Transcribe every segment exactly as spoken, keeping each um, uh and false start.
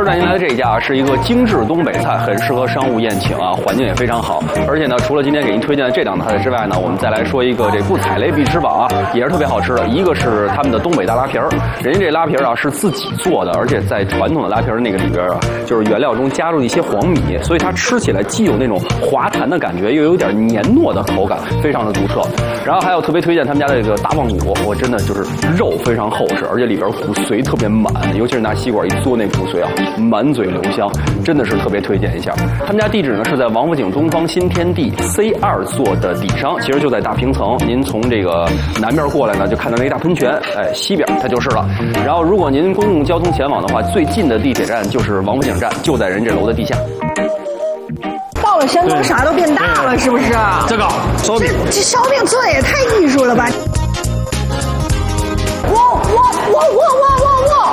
带您来的这一家啊，是一个精致东北菜，很适合商务宴请啊，环境也非常好。而且呢，除了今天给您推荐的这两道菜之外呢，我们再来说一个这不踩雷必吃榜啊，也是特别好吃的。一个是他们的东北大拉皮儿，人家这拉皮儿啊是自己做的，而且在传统的拉皮儿那个里边啊，就是原料中加入一些黄米，所以它吃起来既有那种滑弹的感觉，又有点黏糯的口感，非常的独特。然后还有特别推荐他们家的这个大棒骨，我真的就是肉非常厚实，而且里边骨髓特别满，尤其是拿吸管一嘬那骨髓啊，满嘴留香，真的是特别推荐一下。他们家地址呢是在王府井东方新天地 C 二座的底商，其实就在大平层。您从这个南边过来呢，就看到那一大喷泉，哎，西边它就是了。然后如果您公共交通前往的话，最近的地铁站就是王府井站，就在人这楼的地下。 到了山东啥都变大了，是不是？ 这个烧饼， 这这烧饼做的也太艺术了吧！哇哇哇哇哇哇哇！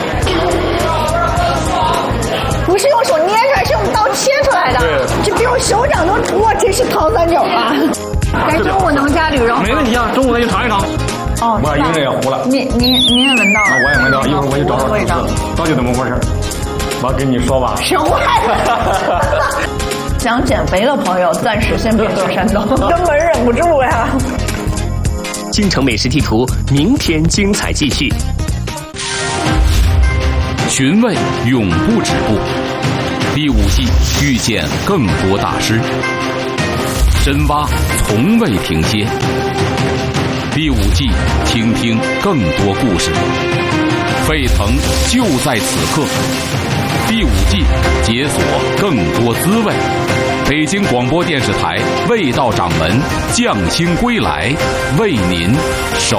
不是用手捏出来，是用刀切出来的。 对， 这比我手掌都哇，这是唐三九啊！咱中午能加驴肉？ 没问题啊，中午咱就尝一尝。 哦， 我音乐也糊了。 您您您也闻到了？ 我也闻到，一会儿我去找找吃的，到底怎么回事？我跟你说吧。 什么玩意儿？想减肥的朋友暂时先别去山东，根本忍不住呀。 京城美食地图，明天精彩继续。 寻味永不止步，第五季遇见更多大师，深挖从未停歇。第五季听听更多故事，沸腾就在此刻。第五季解锁更多滋味。北京广播电视台味道掌门匠心归来，为您守